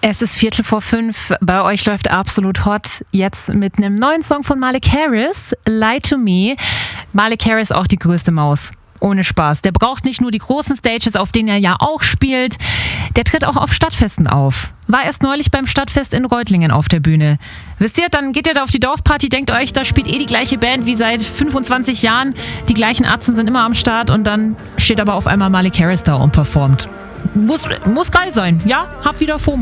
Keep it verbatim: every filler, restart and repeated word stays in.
Es ist Viertel vor fünf. Bei euch läuft Absolut Hot. Jetzt mit einem neuen Song von Malik Harris, Lie to Me. Malik Harris auch die größte Maus. Ohne Spaß. Der braucht nicht nur die großen Stages, auf denen er ja auch spielt. Der tritt auch auf Stadtfesten auf. War erst neulich beim Stadtfest in Reutlingen auf der Bühne. Wisst ihr, dann geht ihr da auf die Dorfparty, denkt euch, da spielt eh die gleiche Band wie seit fünfundzwanzig Jahren. Die gleichen Atzen sind immer am Start und dann steht aber auf einmal Malik Harris da und performt. Muss, muss geil sein, ja? Hab wieder FOMO.